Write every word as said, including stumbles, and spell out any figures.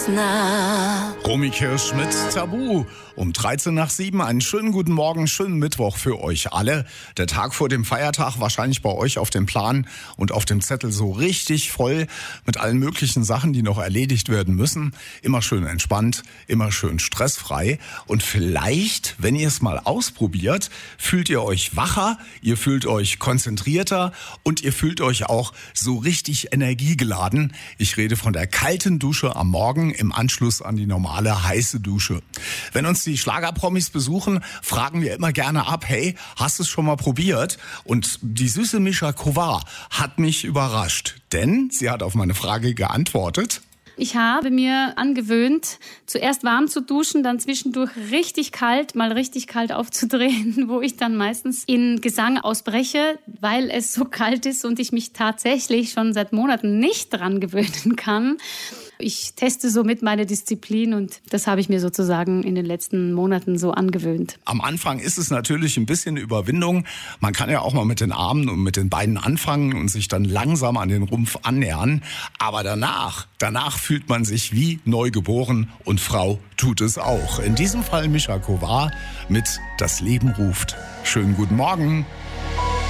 nah. Romy Kirsch mit Tabu. Um dreizehn nach sieben, einen schönen guten Morgen, schönen Mittwoch für euch alle. Der Tag vor dem Feiertag wahrscheinlich bei euch auf dem Plan und auf dem Zettel so richtig voll mit allen möglichen Sachen, die noch erledigt werden müssen. Immer schön entspannt, immer schön stressfrei. Und vielleicht, wenn ihr es mal ausprobiert, fühlt ihr euch wacher, ihr fühlt euch konzentrierter und ihr fühlt euch auch so richtig energiegeladen. Ich rede von der kalten Dusche am Morgen im Anschluss an die normale heiße Dusche. Wenn uns die Schlagerpromis besuchen, fragen wir immer gerne ab, hey, hast du es schon mal probiert? Und die süße Mischa Kovar hat mich überrascht, denn sie hat auf meine Frage geantwortet. Ich habe mir angewöhnt, zuerst warm zu duschen, dann zwischendurch richtig kalt, mal richtig kalt aufzudrehen, wo ich dann meistens in Gesang ausbreche, weil es so kalt ist und ich mich tatsächlich schon seit Monaten nicht dran gewöhnen kann. Ich teste somit meine Disziplin und das habe ich mir sozusagen in den letzten Monaten so angewöhnt. Am Anfang ist es natürlich ein bisschen Überwindung. Man kann ja auch mal mit den Armen und mit den Beinen anfangen und sich dann langsam an den Rumpf annähern. Aber danach, danach fühlt man sich wie neugeboren und Frau tut es auch. In diesem Fall Mischa Kovar mit Das Leben ruft. Schönen guten Morgen.